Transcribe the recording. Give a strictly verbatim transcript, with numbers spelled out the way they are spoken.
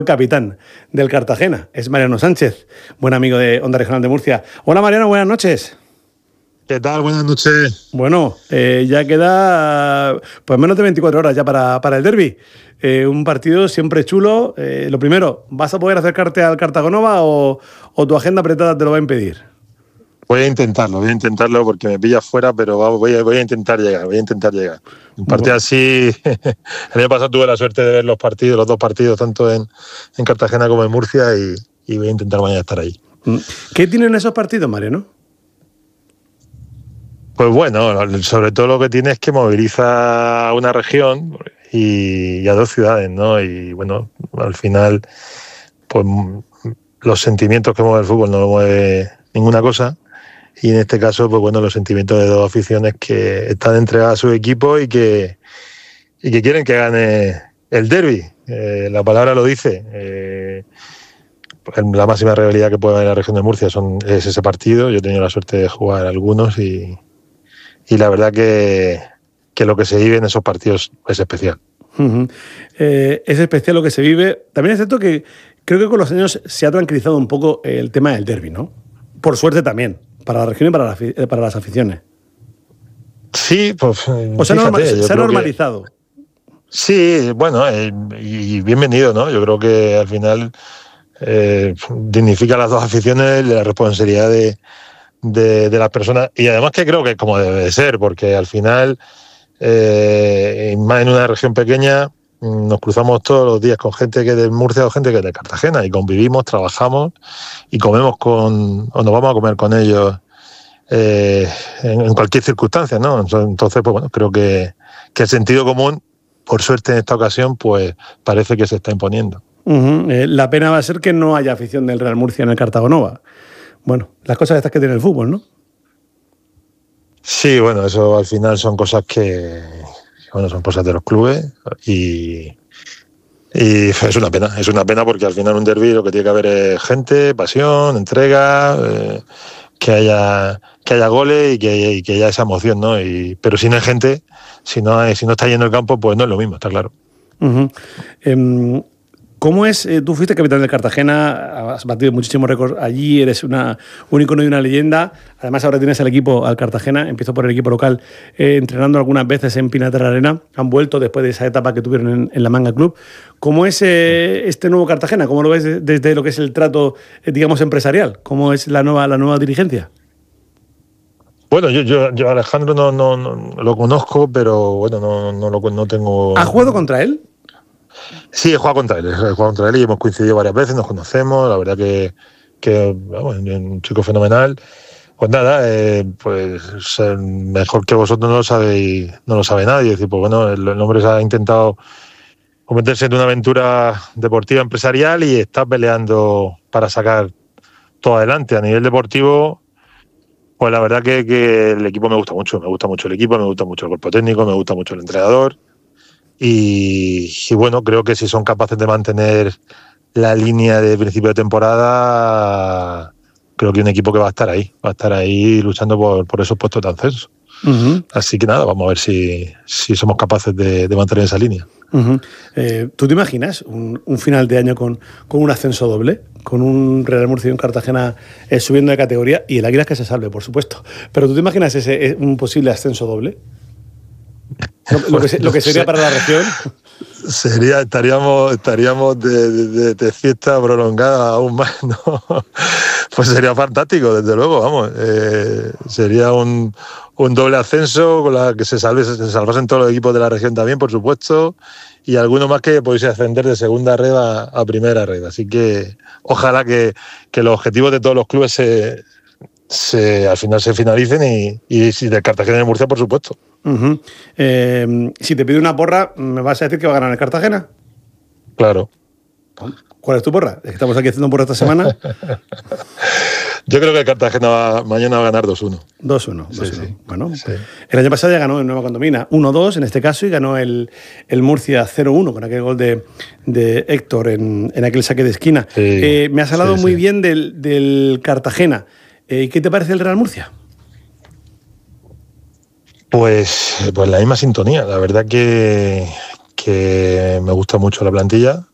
capitán del Cartagena, es Mariano Sánchez, buen amigo de Onda Regional de Murcia. Hola Mariano, buenas noches. ¿Qué tal? Buenas noches. Bueno, eh, ya queda pues menos de veinticuatro horas ya para, para el derbi. Eh, un partido siempre chulo. Eh, lo primero, ¿vas a poder acercarte al Cartagonova o, o tu agenda apretada te lo va a impedir? Voy a intentarlo, voy a intentarlo porque me pillas fuera, pero voy a, voy a intentar llegar, voy a intentar llegar. Un partido bueno. así, el año pasado tuve la suerte de ver los partidos, los dos partidos, tanto en, en Cartagena como en Murcia, y, y voy a intentar mañana estar ahí. ¿Qué tienen esos partidos, Mariano? Pues bueno, sobre todo lo que tiene es que moviliza a una región y, y a dos ciudades, ¿no? Y bueno, al final, pues los sentimientos que mueve el fútbol no lo mueve ninguna cosa. Y en este caso, pues bueno, los sentimientos de dos aficiones que están entregadas a su equipo y que, y que quieren que gane el derbi. Eh, la palabra lo dice. Eh, la máxima rivalidad que puede haber en la región de Murcia son, es ese partido. Yo he tenido la suerte de jugar algunos y, y la verdad que, que lo que se vive en esos partidos es especial. Uh-huh. Eh, es especial lo que se vive. También es cierto que creo que con los años se ha tranquilizado un poco el tema del derbi, ¿no? Por suerte también. Para la región y para, la, para las aficiones. Sí, pues. O se ha norma, normalizado. Que, sí, bueno, eh, y bienvenido, ¿no? Yo creo que al final eh, dignifica a las dos aficiones la responsabilidad de, de, de las personas. Y además que creo que como debe de ser, porque al final, eh, más en una región pequeña, nos cruzamos todos los días con gente que es de Murcia o gente que es de Cartagena y convivimos, trabajamos y comemos con, o nos vamos a comer con ellos eh, en, en cualquier circunstancia, ¿no? Entonces, pues bueno, creo que, que el sentido común, por suerte en esta ocasión, pues parece que se está imponiendo. Uh-huh. Eh, la pena va a ser que no haya afición del Real Murcia en el Cartagonova. Bueno, las cosas estas que tiene el fútbol, ¿no? Sí, bueno, eso al final son cosas que... Bueno, son cosas de los clubes y, y es una pena, es una pena porque al final un derbi lo que tiene que haber es gente, pasión, entrega, eh, que haya que haya goles y que, y que haya esa emoción, ¿no? Y, pero si no hay gente, si no hay, si no está yendo el campo, pues no es lo mismo, está claro. Uh-huh. Um... ¿Cómo es? Eh, tú fuiste capitán del Cartagena, has batido muchísimos récords allí, eres una, un ícono y una leyenda. Además, ahora tienes el equipo al Cartagena, empiezo por el equipo local, eh, entrenando algunas veces en Pinaterra Arena. Han vuelto después de esa etapa que tuvieron en, en la Manga Club. ¿Cómo es eh, este nuevo Cartagena? ¿Cómo lo ves desde, desde lo que es el trato, eh, digamos, empresarial? ¿Cómo es la nueva, la nueva dirigencia? Bueno, yo, yo, yo Alejandro no, no, no lo conozco, pero bueno, no, no, lo, no tengo... ¿Has jugado contra él? Sí, he jugado contra él, he jugado contra él y hemos coincidido varias veces, nos conocemos, la verdad que, que vamos, un chico fenomenal. Pues nada, eh, pues mejor que vosotros no lo sabéis, no lo sabe nadie. Es decir, pues bueno, el, el hombre se ha intentado convertirse en una aventura deportiva empresarial y está peleando para sacar todo adelante. A nivel deportivo, pues la verdad que, que el equipo me gusta mucho, me gusta mucho el equipo, me gusta mucho el cuerpo técnico, me gusta mucho el entrenador. Y, y bueno, creo que si son capaces de mantener la línea de principio de temporada, creo que hay un equipo que va a estar ahí, va a estar ahí luchando por, por esos puestos de ascenso. Uh-huh. Así que nada, vamos a ver si, si somos capaces de, de mantener esa línea. Uh-huh. Eh, ¿Tú te imaginas un, un final de año con, con un ascenso doble? Con un Real Murcia y un Cartagena eh, subiendo de categoría y el Águila que se salve, por supuesto. Pero ¿tú te imaginas ese, un posible ascenso doble? Lo, lo, que, lo que sería para la región. Sería, estaríamos, estaríamos de, de, de fiesta prolongada aún más, ¿no? Pues sería fantástico, desde luego, vamos. Eh, sería un, un doble ascenso con la que se, salve, se salvasen todos los equipos de la región también, por supuesto, y alguno más que pudiese ascender de segunda red a, a primera red. Así que ojalá que, que los objetivos de todos los clubes se, se, al final se finalicen y, y si de Cartagena y de Murcia, por supuesto. Uh-huh. Eh, si te pido una porra, ¿me vas a decir que va a ganar el Cartagena? Claro. ¿Cuál es tu porra? Estamos aquí haciendo porra esta semana. Yo creo que el Cartagena va, mañana va a ganar dos uno. dos uno. Sí, sí. Bueno, sí. El año pasado ya ganó en Nueva Condomina uno dos en este caso y ganó el, el Murcia cero uno con aquel gol de, de Héctor en, en aquel saque de esquina. Sí, eh, me has hablado sí, muy sí. bien del, del Cartagena. Eh, ¿Qué te parece el Real Murcia? Pues, pues la misma sintonía. La verdad que, que me gusta mucho la plantilla.